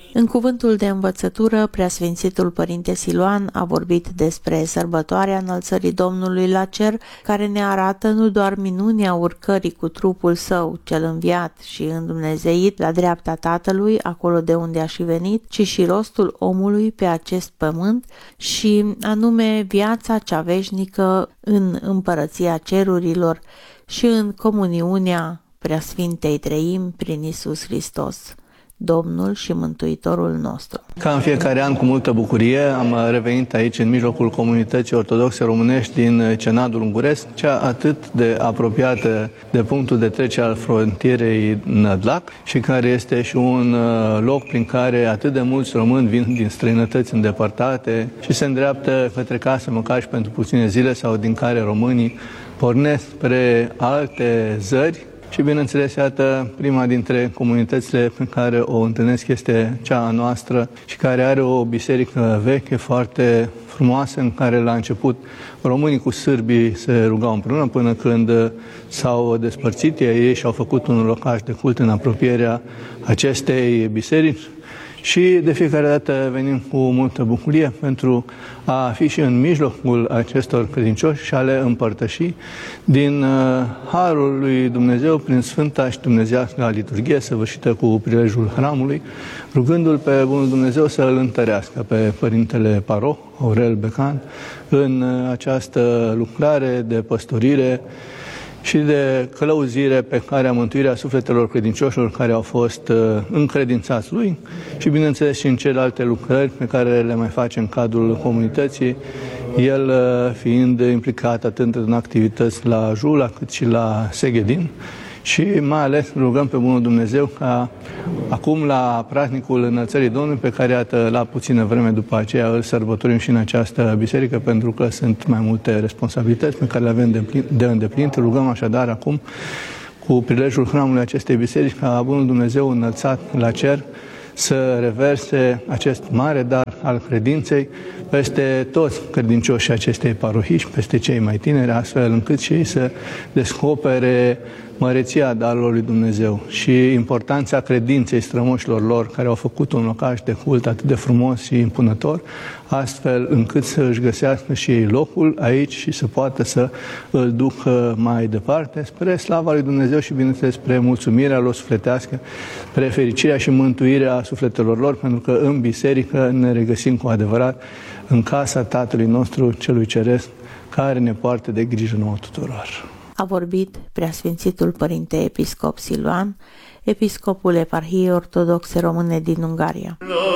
În cuvântul de învățătură, Preasfințitul Părinte Siluan a vorbit despre sărbătoarea înălțării Domnului la cer, care ne arată nu doar minunea urcării cu trupul său, cel înviat și îndumnezeit, la dreapta Tatălui, acolo de unde a și venit, ci și rostul omului pe acest pământ și anume viața cea veșnică în împărăția cerurilor și în comuniunea Preasfintei Treimi prin Iisus Hristos, Domnul și Mântuitorul nostru. Ca în fiecare an, cu multă bucurie, am revenit aici în mijlocul comunității ortodoxe românești din Cenadul Unguresc, cea atât de apropiată de punctul de trecere al frontierei Nădlac și care este și un loc prin care atât de mulți români vin din străinătăți îndepărtate și se îndreaptă către casă măcar și pentru puține zile, sau din care românii pornesc spre alte zări. Și bineînțeles, iată, prima dintre comunitățile pe care o întâlnesc este cea a noastră și care are o biserică veche, foarte frumoasă, în care la început românii cu sârbii se rugau împreună până când s-au despărțit ei și au făcut un locaș de cult în apropierea acestei biserici. Și de fiecare dată venim cu multă bucurie pentru a fi și în mijlocul acestor credincioși și a le împărtăși din harul lui Dumnezeu prin Sfânta și Dumnezeiasca liturghie săvârșită cu prilejul hramului, rugându-L pe Bunul Dumnezeu să îl întărească pe Părintele Paroh Aurel Becan în această lucrare de păstorire și de călăuzire pe care a mântuirea sufletelor credincioșilor care au fost încredințați lui și, bineînțeles, și în celelalte lucrări pe care le mai face în cadrul comunității, el fiind implicat atât în activități la Jula cât și la Seghedin. Și mai ales rugăm pe Bunul Dumnezeu ca acum la praznicul Înălțării Domnului, pe care iată la puțină vreme după aceea îl sărbătorim și în această biserică, pentru că sunt mai multe responsabilități pe care le avem de îndeplinit. Rugăm așadar acum, cu prilejul hramului acestei biserici, ca Bunul Dumnezeu înălțat la cer să reverse acest mare dar al credinței peste toți credincioșii acestei parohii și peste cei mai tineri, astfel încât și ei să descopere măreția darului lui Dumnezeu și importanța credinței strămoșilor lor, care au făcut un locaș de cult atât de frumos și impunător, astfel încât să își găsească și ei locul aici și să poată să îl ducă mai departe spre slava lui Dumnezeu și, bineînțeles, spre mulțumirea lor sufletească, spre fericirea și mântuirea sufletelor lor, pentru că în biserică ne regăsim cu adevărat în casa Tatălui nostru celui Ceresc, care ne poartă de grijă nouă tuturor. A vorbit Preasfințitul Părinte Episcop Siluan, episcopul Eparhiei Ortodoxe Române din Ungaria.